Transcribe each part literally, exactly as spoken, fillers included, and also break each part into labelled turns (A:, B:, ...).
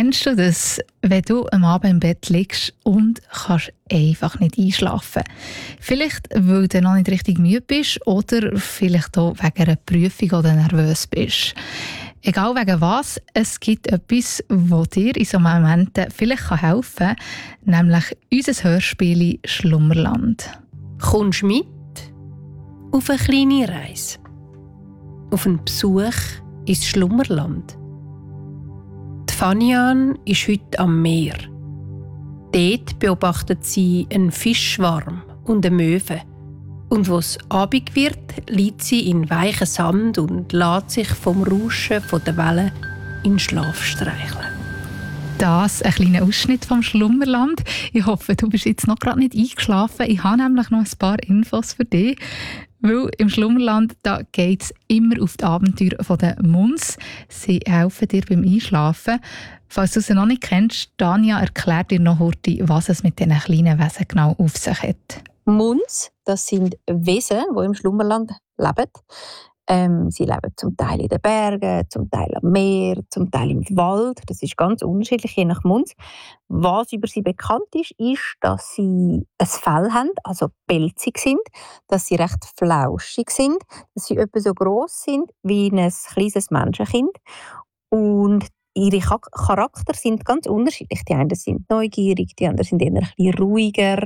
A: Kennst du das, wenn du am Abend im Bett liegst und kannst einfach nicht einschlafen? Vielleicht, weil du noch nicht richtig müde bist oder vielleicht auch wegen einer Prüfung oder nervös bist. Egal wegen was, es gibt etwas, das dir in solchen Momenten vielleicht helfen kann, nämlich unser Hörspiel Schlummerland.
B: Kommst du mit auf eine kleine Reise? Auf einen Besuch ins Schlummerland? Die Fanian ist heute am Meer. Dort beobachtet sie einen Fischschwarm und eine Möwe. Und wo es Abend wird, liegt sie in weichen Sand und lässt sich vom Rauschen der Wellen in den Schlaf streicheln.
A: Das ein kleiner Ausschnitt vom Schlummerland. Ich hoffe, du bist jetzt noch gerade nicht eingeschlafen. Ich habe nämlich noch ein paar Infos für dich. Weil im Schlummerland geht es immer auf die Abenteuer der Muns. Sie helfen dir beim Einschlafen. Falls du sie noch nicht kennst, Tanja erklärt dir noch kurz, was es mit diesen kleinen Wesen genau auf sich hat.
C: Muns, das sind Wesen, die im Schlummerland leben. Ähm, sie leben zum Teil in den Bergen, zum Teil am Meer, zum Teil im Wald. Das ist ganz unterschiedlich, je nach Muns. Was über sie bekannt ist, ist, dass sie ein Fell haben, also pelzig sind, dass sie recht flauschig sind, dass sie etwa so gross sind wie ein kleines Menschenkind. Und ihre Charakter sind ganz unterschiedlich. Die einen sind neugierig, die anderen sind eher ein bisschen ruhiger.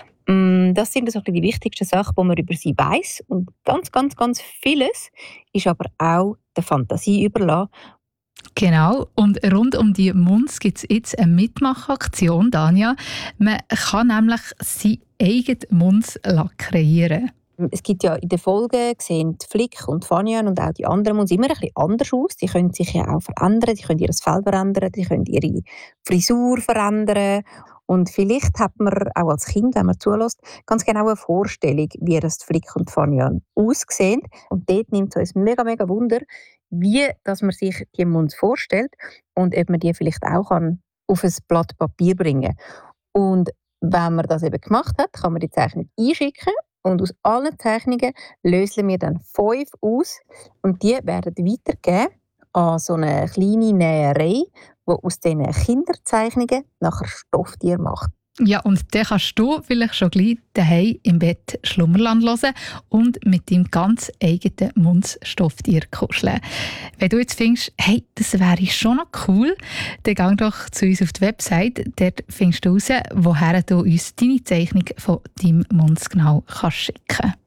C: Das sind also die wichtigsten Sachen, die man über sie weiss. Und ganz, ganz, ganz vieles ist aber auch der Fantasie überlassen.
A: Genau, und rund um die Muns gibt es jetzt eine Mitmachaktion, Tanja. Man kann nämlich seinen eigenen Muns kreieren.
C: Es gibt ja in den Folgen, sehen Flick und Fanian und auch die anderen Muns immer ein bisschen anders aus. Die können sich ja auch verändern, die können ihr Fell verändern, die können ihre Frisur verändern. Und vielleicht hat man auch als Kind, wenn man zulässt, ganz genau eine Vorstellung, wie das Flick und Fanian aussehen. Und dort nimmt es uns mega, mega Wunder, wie dass man sich die Muns vorstellt und ob man die vielleicht auch kann auf ein Blatt Papier bringen kann. Und wenn man das eben gemacht hat, kann man die Zeichnung einschicken. Und aus allen Zeichnungen lösen wir dann fünf aus. Und die werden weitergegeben an so eine kleine Näherei, die aus diesen Kinderzeichnungen nachher Stofftiere macht.
A: Ja, und dann kannst du vielleicht schon gleich daheim im Bett Schlummerland hören und mit deinem ganz eigenen Muns-Stofftier kuscheln. Wenn du jetzt findest, hey, das wäre schon noch cool, dann geh doch zu uns auf die Website. Dort findest du heraus, woher du uns deine Zeichnung von deinem Muns genau kannst schicken kannst.